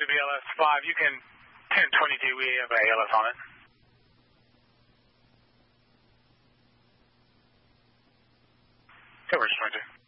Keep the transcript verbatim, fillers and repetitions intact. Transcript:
to B L S five. You can ten twenty-two. We have A L S on it. Coverage twenty-two.